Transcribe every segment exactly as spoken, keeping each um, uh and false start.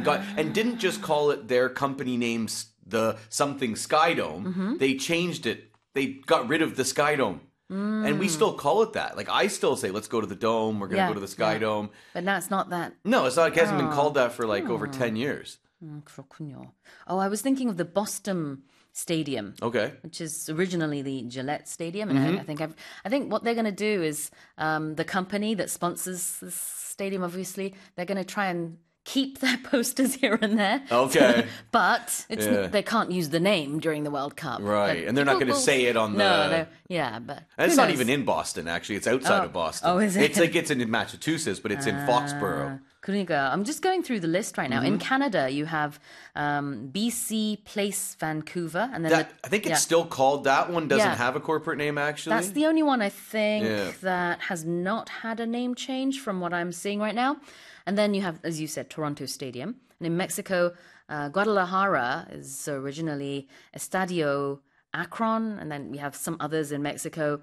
and got and didn't just call it their company names the something Skydome. Mm-hmm. They changed it. They got rid of the Skydome. Mm. And we still call it that. Like, I still say, let's go to the Dome. We're going to yeah, go to the Sky yeah. Dome. But now it's not that. No, it's not. It hasn't oh. been called that for like oh. over ten years. 음, 그렇군요. Oh, I was thinking of the Boston Stadium. Okay. Which is originally the Gillette Stadium. And mm-hmm. I, I think I've, I think what they're going to do is um, the company that sponsors this stadium, obviously, they're going to try and keep their posters here and there. Okay. So, but it's yeah. they can't use the name during the World Cup. Right. But and they're not going to say it on the... No, yeah, but... And it's not even in Boston, actually. It's outside oh. of Boston. Oh, is it? It's like it's in Massachusetts, but it's in Foxborough. 그러니까 I'm just going through the list right now. Mm-hmm. In Canada, you have um, B C Place Vancouver. and then that, the, I think it's yeah. still called that one. Doesn't Yeah. have a corporate name, actually. That's the only one I think Yeah. that has not had a name change from what I'm seeing right now. And then you have, as you said, Toronto Stadium. And in Mexico, uh, Guadalajara is originally Estadio Akron. And then we have some others in Mexico.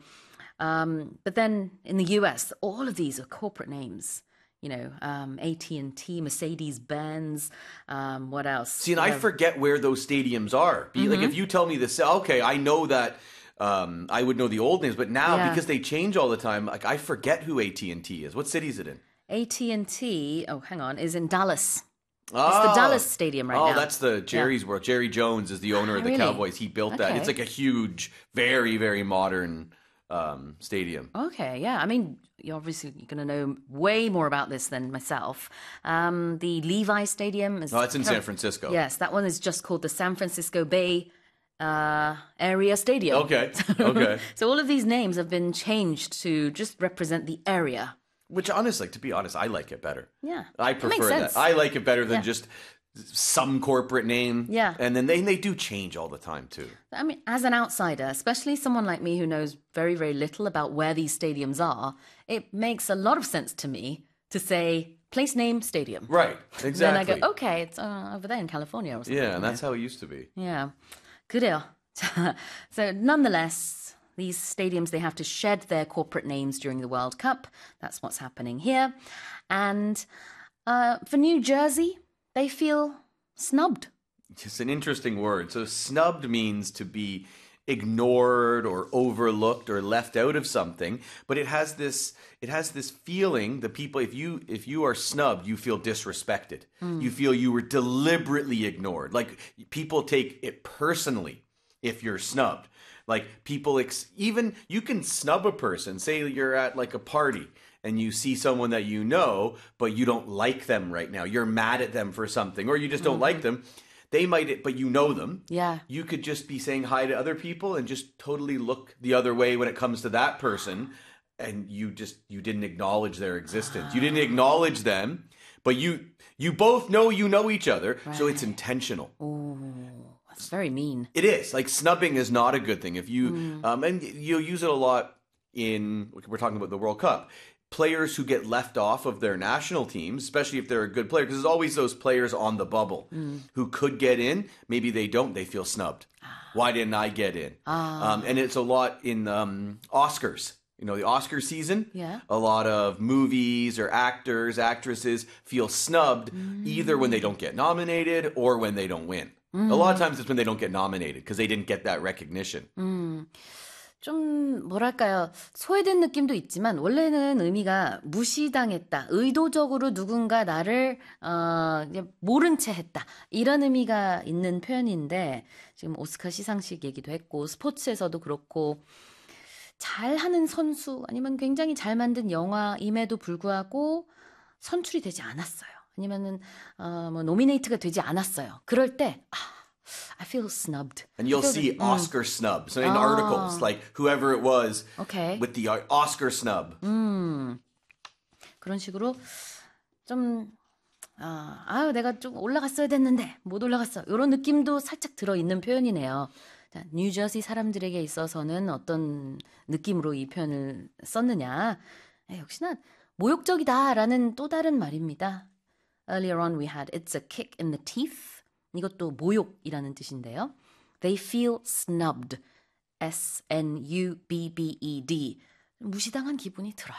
Um, but then in the U S, all of these are corporate names. You know, um, A T and T, Mercedes-Benz, um, what else? See, and I forget where those stadiums are. Be, mm-hmm. Like, if you tell me this, okay, I know that um, I would know the old names, but now, yeah. because they change all the time, like, I forget who A T and T is. What city is it in? A T and T, oh, hang on, is in Dallas. Oh. It's the Dallas Stadium right oh, now. Oh, that's the Jerry's yeah. World. Jerry Jones is the owner of the really? Cowboys. He built okay. that. It's like a huge, very, very modern um, stadium. Okay, yeah. I mean, you're obviously going to know way more about this than myself. Um, the Levi Stadium is... Oh, it's in San Francisco. Yes, that one is just called the San Francisco Bay uh, Area Stadium. Okay, so, okay. So all of these names have been changed to just represent the area. Which, honestly, to be honest, I like it better. Yeah, I prefer that. I like it better than yeah. just some corporate name. Yeah. And then they, they do change all the time, too. I mean, as an outsider, especially someone like me who knows very, very little about where these stadiums are, it makes a lot of sense to me to say place name stadium. Right, exactly. Then I go, okay, it's uh, over there in California or something. Yeah, and that's how it used to be. Yeah. 그래요. So nonetheless, these stadiums, they have to shed their corporate names during the World Cup. That's what's happening here. And uh, for New Jersey, they feel snubbed. It's an interesting word. So snubbed means to be ignored or overlooked or left out of something, but it has this it has this feeling that people, if you if you are snubbed, you feel disrespected. Mm. You feel you were deliberately ignored. Like, people take it personally if you're snubbed. Like, people ex- even you can snub a person. Say you're at like a party and you see someone that you know, but you don't like them right now. You're mad at them for something, or you just don't mm-hmm. like them. They might, but you know them. Yeah. You could just be saying hi to other people and just totally look the other way when it comes to that person. And you just, you didn't acknowledge their existence. You didn't acknowledge them, but you, you both know you know each other. Right. So it's intentional. Ooh, that's very mean. It is. Like, snubbing is not a good thing. If you, mm. um, and you'll use it a lot in, we're talking about the World Cup. Players who get left off of their national teams, especially if they're a good player, because there's always those players on the bubble mm. who could get in. Maybe they don't. They feel snubbed. Why didn't I get in? Ah. Um, and it's a lot in um, Oscars. You know, the Oscar season, yeah. a lot of movies or actors, actresses feel snubbed mm. either when they don't get nominated or when they don't win. Mm. A lot of times it's when they don't get nominated because they didn't get that recognition. Mm. 좀 뭐랄까요, 소외된 느낌도 있지만 원래는 의미가 무시당했다, 의도적으로 누군가 나를 어, 모른 채 했다, 이런 의미가 있는 표현인데, 지금 오스카 시상식 얘기도 했고 스포츠에서도 그렇고, 잘하는 선수 아니면 굉장히 잘 만든 영화임에도 불구하고 선출이 되지 않았어요. 아니면은 어, 뭐 노미네이트가 되지 않았어요. 그럴 때 아, I feel snubbed. And you'll see 음. Oscar snubs in 아. articles, like whoever it was okay. with the Oscar snub. 음. 그런 식으로 좀 아, 아유, 내가 좀 올라갔어야 됐는데 못 올라갔어, 이런 느낌도 살짝 들어있는 표현이네요. 자, 뉴저지 사람들에게 있어서는 어떤 느낌으로 이 표현을 썼느냐, 에, 역시나 모욕적이다라는 또 다른 말입니다. Earlier on we had it's a kick in the teeth. 이것도 모욕이라는 뜻인데요. They feel snubbed. S N U B B E D. 무시당한 기분이 들어요.